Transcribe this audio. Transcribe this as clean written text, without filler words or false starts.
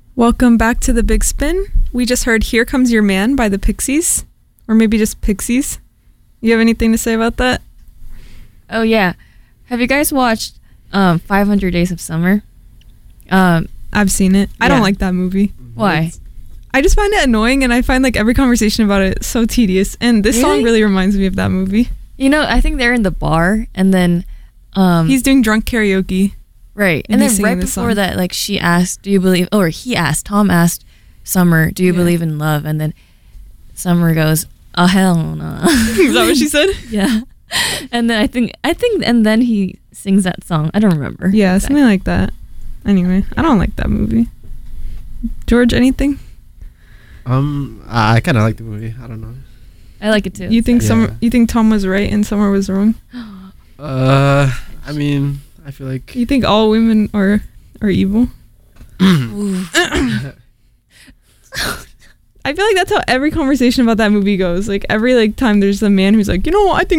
Welcome back to The Big Spin. We just heard Here Comes Your Man by the Pixies. Or maybe just Pixies. You have anything to say about that? Oh, yeah. Have you guys watched 500 Days of Summer? I've seen it. I don't like that movie. Why? I just find it annoying, and I find like every conversation about it so tedious. And this song really reminds me of that movie. You know, I think they're in the bar, and then he's doing drunk karaoke. Right. And then right before that, like, she asked, do you believe, or he asked, Tom asked Summer, do you believe in love? And then Summer goes, oh, hell no. Is that what she said? Yeah. And then I think, and then he sings that song. I don't remember. Yeah, something like that. Anyway, I don't like that movie. George, anything? I kind of like the movie. I don't know. I like it too. You think you think Tom was right and Summer was wrong? I mean, I feel like you think all women are evil. I feel like that's how every conversation about that movie goes. Like every time there's a man who's like, you know, I think